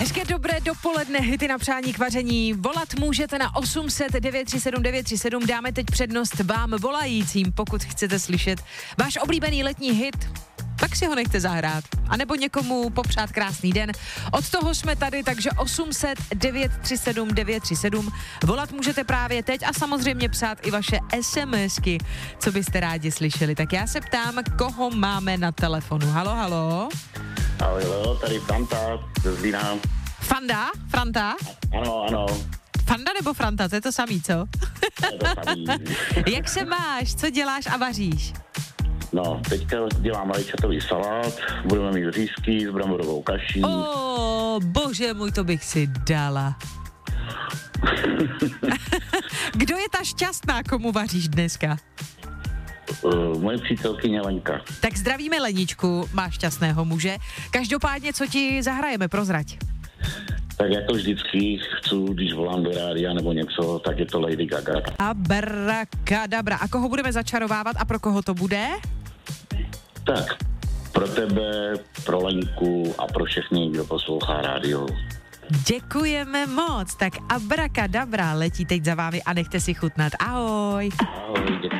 Hezké dobré dopoledne, hity na přání k vaření. Volat můžete na 800 937 937. Dáme teď přednost vám volajícím, pokud chcete slyšet váš oblíbený letní hit, tak si ho nechte zahrát. A nebo někomu popřát krásný den. Od toho jsme tady, takže 800 937 937. Volat můžete právě teď a samozřejmě psát i vaše SMSky, co byste rádi slyšeli. Tak já se ptám, koho máme na telefonu. Halo, halo. Ahoj, tady Franta ze Zlína. Fanda? Franta? Ano. Fanda nebo Franta, to je to samý, co? To je to samý. Jak se máš, co děláš a vaříš? No, teďka dělám rajčatový salát, budeme mít řízky s bramborovou kaší. Bože můj, to bych si dala. Kdo je ta šťastná, komu vaříš dneska? Moje přítelkyně Lenka. Tak zdravíme Leničku, máš šťastného muže. Každopádně, co ti zahrajeme, prozrať. Tak jako vždycky chci, když volám do rádia nebo něco, tak je to Lady Gaga. Abracadabra. A koho budeme začarovávat a pro koho to bude? Tak, pro tebe, pro Lenku a pro všechny, kdo poslouchá rádio. Děkujeme moc. Tak abracadabra letí teď za vámi a nechte si chutnat. Ahoj. Ahoj, děkuji.